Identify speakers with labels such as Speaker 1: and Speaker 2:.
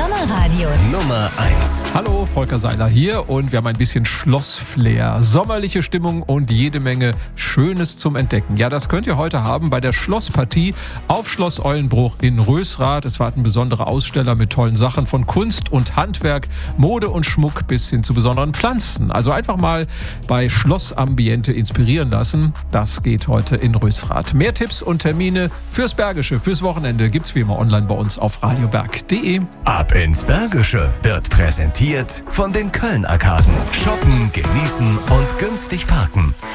Speaker 1: Sommerradio
Speaker 2: Nummer 1.
Speaker 3: Hallo, Volker Seiler hier und wir haben ein bisschen Schlossflair, sommerliche Stimmung und jede Menge Schönes zum Entdecken. Ja, das könnt ihr heute haben bei der Schlosspartie auf Schloss Eulenbruch in Rösrath. Es warten besondere Aussteller mit tollen Sachen von Kunst und Handwerk, Mode und Schmuck bis hin zu besonderen Pflanzen. Also einfach mal bei Schlossambiente inspirieren lassen. Das geht heute in Rösrath. Mehr Tipps und Termine fürs Bergische, fürs Wochenende gibt's wie immer online bei uns auf radioberg.de.
Speaker 2: Ab ins Bergische wird präsentiert von den Köln-Arkaden. Shoppen, genießen und günstig parken.